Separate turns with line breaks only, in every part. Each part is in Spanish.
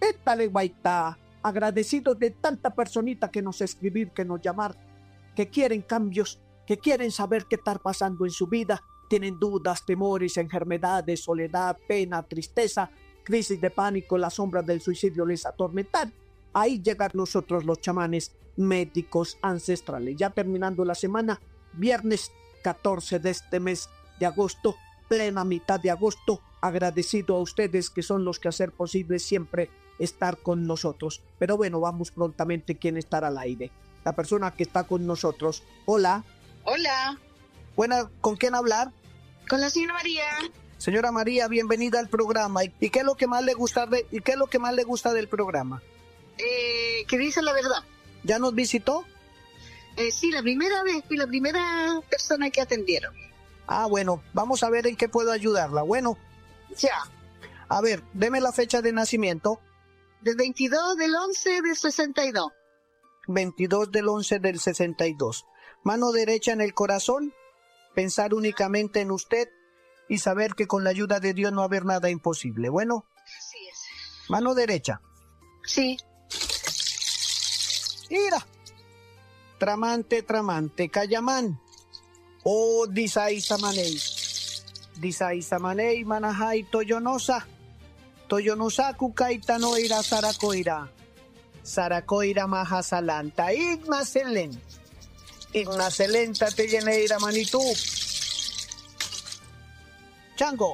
Étale, guaita. Agradecido de tanta personita que nos escribir, que nos llamar, que quieren cambios, que quieren saber qué está pasando en su vida. Tienen dudas, temores, enfermedades, soledad, pena, tristeza, crisis de pánico, la sombra del suicidio les atormentan. Ahí llegan nosotros los chamanes médicos ancestrales. Ya terminando la semana, viernes 14 de este mes de agosto, plena mitad de agosto, agradecido a ustedes que son los que hacer posible siempre estar con nosotros. Pero bueno, vamos prontamente quién estará al aire. La persona que está con nosotros. Hola.
Hola.
Buena, ¿con quién hablar?
Con la señora María.
Señora María, bienvenida al programa. ¿Y qué es lo que más le gusta del programa?
Que dice la verdad.
¿Ya nos visitó?
Sí, la primera vez, fui la primera persona que atendieron.
Ah, bueno, vamos a ver en qué puedo ayudarla. Bueno.
Ya.
A ver, deme la fecha de nacimiento.
Del 22 del 11 del 62.
22 del 11 del 62. Mano derecha en el corazón. Pensar únicamente en usted y saber que con la ayuda de Dios no va a haber nada imposible. Bueno.
Así es.
Mano derecha.
Sí.
Mira. Tramante, tramante, Cayamán. Oh, Disay Samaney. Disay Samaney, Manajay, Toyonosa. Toyonosa, Kukaita no irá Saracoira. Saracoira Mahasalanta. Igmaselen. Igmaselenta te lleneira Manitú. Chango.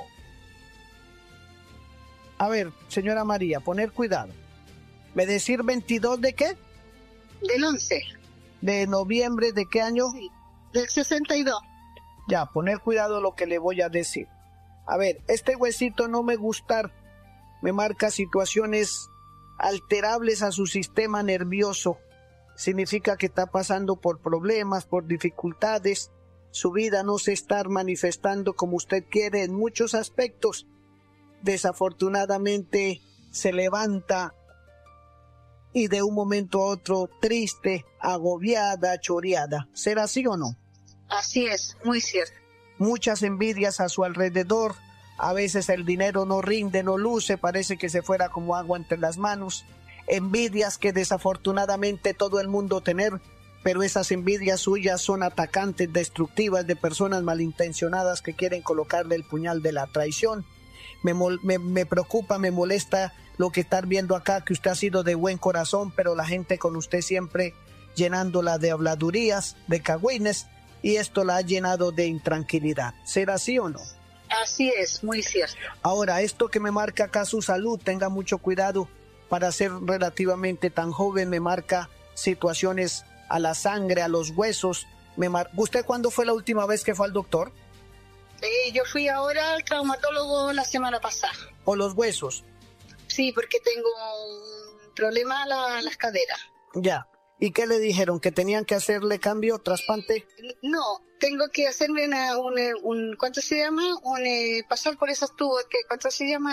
A ver, señora María, poner cuidado. ¿Me decir 22 de qué?
Del 11.
¿De noviembre de qué año?
Sí. Del 62.
Ya, poner cuidado lo que le voy a decir. A ver, este huesito no me gusta, me marca situaciones alterables a su sistema nervioso. Significa que está pasando por problemas, por dificultades. Su vida no se está manifestando como usted quiere en muchos aspectos. Desafortunadamente se levanta y de un momento a otro triste, agobiada, choreada. ¿Será así o no?
Así es, muy cierto.
Muchas envidias a su alrededor. A veces el dinero no rinde, no luce, parece que se fuera como agua entre las manos. Envidias que desafortunadamente todo el mundo tener, pero esas envidias suyas son atacantes, destructivas, de personas malintencionadas que quieren colocarle el puñal de la traición. Me preocupa, me molesta lo que estar viendo acá, que usted ha sido de buen corazón, pero la gente con usted siempre llenándola de habladurías, de cagüines, y esto la ha llenado de intranquilidad. ¿Será así o no?
Así es, muy cierto.
Ahora, esto que me marca acá su salud, tenga mucho cuidado. Para ser relativamente tan joven, me marca situaciones a la sangre, a los huesos. ¿Usted cuándo fue la última vez que fue al doctor?
Yo fui ahora al traumatólogo la semana pasada.
¿O los huesos?
Sí, porque tengo un problema a las caderas.
Ya. ¿Y qué le dijeron? ¿Que tenían que hacerle cambio, trasplante?
No, tengo que hacerme ¿cuánto se llama? Pasar por esos tubos, ¿cuánto se llama?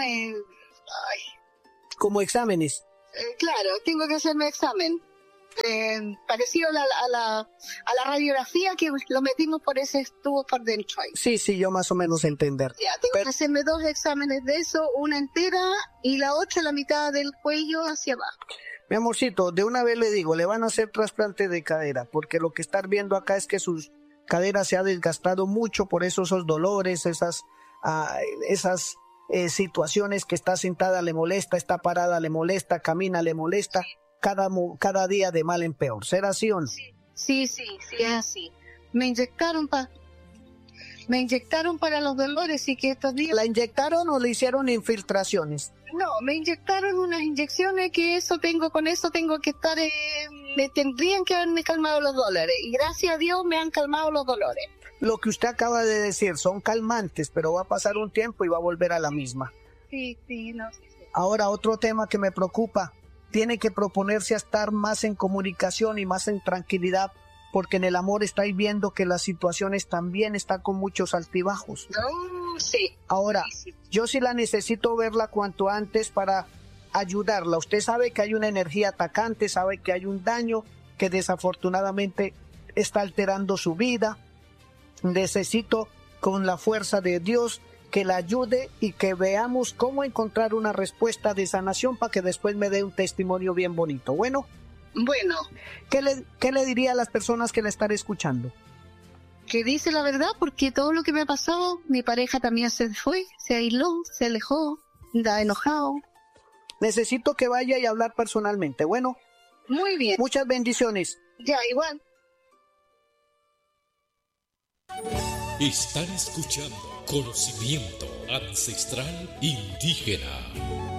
Como exámenes.
Claro, tengo que hacerme examen. Parecido a la radiografía, que lo metimos por ese tubo por dentro ahí.
Sí, yo más o menos entender.
Ya, tengo que hacerme 2 exámenes de eso, una entera y la otra la mitad del cuello hacia abajo.
Mi amorcito, de una vez le digo, le van a hacer trasplante de cadera, porque lo que están viendo acá es que sus caderas se ha desgastado mucho, por eso esos dolores, esas situaciones, que está sentada le molesta, está parada le molesta, camina le molesta, cada día de mal en peor. ¿Será así o no?
Sí, es así. Me inyectaron para los dolores y que estos días...
¿La inyectaron o le hicieron infiltraciones?
No, me inyectaron unas inyecciones que con eso tengo que estar... me tendrían que haberme calmado los dolores y gracias a Dios me han calmado los dolores.
Lo que usted acaba de decir son calmantes, pero va a pasar un tiempo y va a volver a la misma.
Sí, no. Sí.
Ahora, otro tema que me preocupa, tiene que proponerse a estar más en comunicación y más en tranquilidad, porque en el amor estáis viendo que las situaciones también están con muchos altibajos.
No, sí.
Ahora,
sí.
yo sí la necesito verla cuanto antes para ayudarla. Usted sabe que hay una energía atacante, sabe que hay un daño que desafortunadamente está alterando su vida. Necesito, con la fuerza de Dios, que la ayude y que veamos cómo encontrar una respuesta de sanación para que después me dé un testimonio bien bonito. Bueno, ¿qué le diría a las personas que la están escuchando?
Que dice la verdad, porque todo lo que me ha pasado, mi pareja también se fue, se aisló, se alejó, está enojado.
Necesito que vaya y hablar personalmente. Bueno,
muy bien.
Muchas bendiciones.
Ya, igual.
Están escuchando Conocimiento Ancestral Indígena.